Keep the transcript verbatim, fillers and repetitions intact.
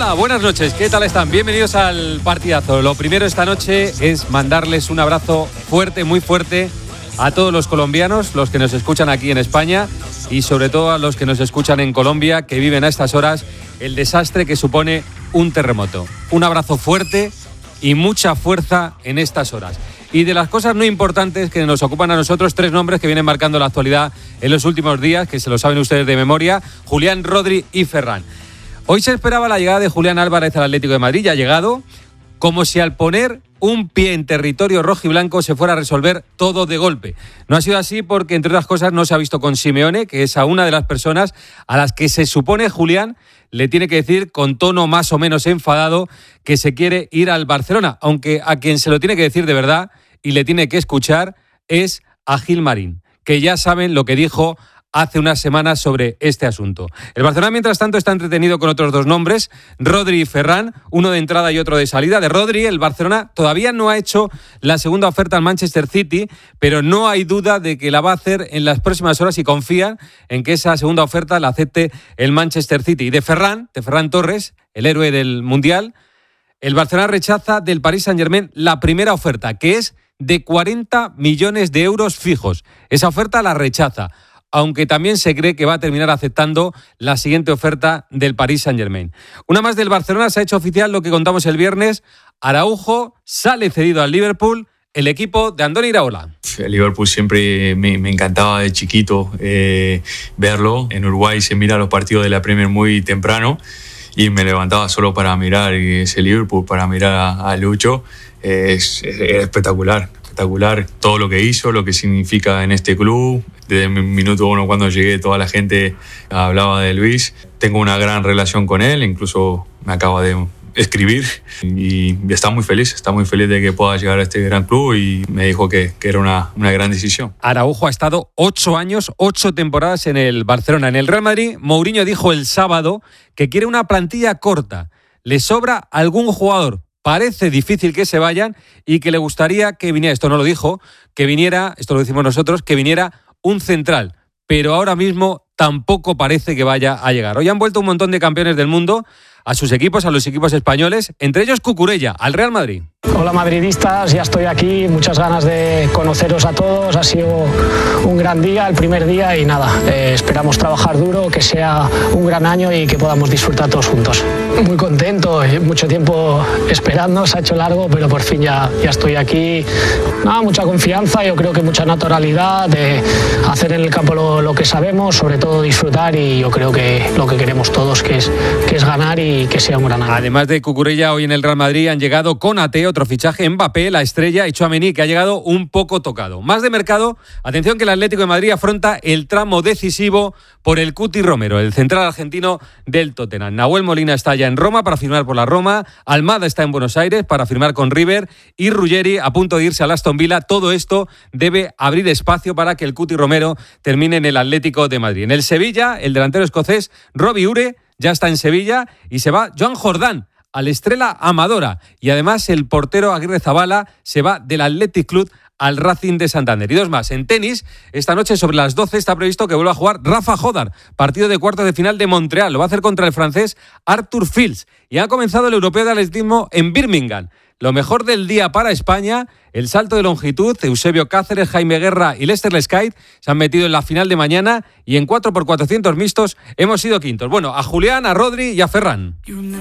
Hola, buenas noches, ¿qué tal están? Bienvenidos al partidazo. Lo primero esta noche es mandarles un abrazo fuerte, muy fuerte a todos los colombianos, los que nos escuchan aquí en España y sobre todo a los que nos escuchan en Colombia, que viven a estas horas el desastre que supone un terremoto. Un abrazo fuerte y mucha fuerza en estas horas. Y de las cosas no importantes que nos ocupan a nosotros, tres nombres que vienen marcando la actualidad en los últimos días, que se lo saben ustedes de memoria: Julián, Rodri y Ferran. Hoy se esperaba la llegada de Julián Álvarez al Atlético de Madrid, ya ha llegado, como si al poner un pie en territorio rojiblanco se fuera a resolver todo de golpe. No ha sido así porque, entre otras cosas, no se ha visto con Simeone, que es a una de las personas a las que se supone Julián le tiene que decir con tono más o menos enfadado que se quiere ir al Barcelona, aunque a quien se lo tiene que decir de verdad y le tiene que escuchar es a Gil Marín, que ya saben lo que dijo hace unas semanas sobre este asunto. El Barcelona, mientras tanto, está entretenido con otros dos nombres, Rodri y Ferran, uno de entrada y otro de salida. De Rodri, el Barcelona todavía no ha hecho la segunda oferta al Manchester City, pero no hay duda de que la va a hacer en las próximas horas y confían en que esa segunda oferta la acepte el Manchester City. Y de Ferran, de Ferran Torres, el héroe del Mundial, el Barcelona rechaza del Paris Saint-Germain la primera oferta, que es de cuarenta millones de euros fijos. Esa oferta la rechaza, aunque también se cree que va a terminar aceptando la siguiente oferta del Paris Saint-Germain. Una más del Barcelona, se ha hecho oficial lo que contamos el viernes: Araujo sale cedido al Liverpool, el equipo de Andoni Iraola. El Liverpool siempre me, me encantaba de chiquito eh, verlo. En Uruguay se mira los partidos de la Premier muy temprano y me levantaba solo para mirar ese Liverpool, para mirar a, a Lucho. Eh, es, es, es espectacular. Espectacular todo lo que hizo, lo que significa en este club. Desde el minuto uno, cuando llegué, toda la gente hablaba de Luis. Tengo una gran relación con él, incluso me acaba de escribir y está muy feliz, está muy feliz de que pueda llegar a este gran club y me dijo que, que era una, una gran decisión. Araujo ha estado ocho años, ocho temporadas en el Barcelona. En el Real Madrid, Mourinho dijo el sábado que quiere una plantilla corta. Le sobra algún jugador. Parece difícil que se vayan y que le gustaría que viniera, esto no lo dijo, que viniera, esto lo decimos nosotros, que viniera un central. Pero ahora mismo tampoco parece que vaya a llegar. Hoy han vuelto un montón de campeones del mundo a sus equipos, a los equipos españoles, entre ellos Cucurella, al Real Madrid. Hola madridistas, ya estoy aquí, muchas ganas de conoceros a todos, ha sido un gran día, el primer día y nada, eh, esperamos trabajar duro, que sea un gran año y que podamos disfrutar todos juntos. Muy contento, mucho tiempo esperando, se ha hecho largo, pero por fin ya, ya estoy aquí. Nada, mucha confianza, yo creo que mucha naturalidad, de hacer en el campo lo, lo que sabemos, sobre todo disfrutar, y yo creo que lo que queremos todos que es, que es ganar y que sea un gran año. Además de Cucurella, hoy en el Real Madrid han llegado Konaté, otro fichaje, Mbappé, la estrella, y Tchouaméni, que ha llegado un poco tocado. Más de mercado, atención que el Atlético de Madrid afronta el tramo decisivo por el Cuti Romero, el central argentino del Tottenham. Nahuel Molina está ya en Roma para firmar por la Roma, Almada está en Buenos Aires para firmar con River y Ruggeri a punto de irse al Aston Villa. Todo esto debe abrir espacio para que el Cuti Romero termine en el Atlético de Madrid. En el Sevilla, el delantero escocés Robbie Ure ya está en Sevilla y se va Joan Jordán al Estrela Amadora, y además el portero Aguirre Zabala se va del Athletic Club al Racing de Santander. Y dos más. En tenis, esta noche sobre las doce está previsto que vuelva a jugar Rafa Jodar, partido de cuartos de final de Montreal. Lo va a hacer contra el francés Arthur Fils. Y ha comenzado el Europeo de Atletismo en Birmingham. Lo mejor del día para España, el salto de longitud, Eusebio Cáceres, Jaime Guerra y Lester Lescait se han metido en la final de mañana, y en cuatro por cuatrocientos mixtos hemos sido quintos. Bueno, a Julián, a Rodri y a Ferran.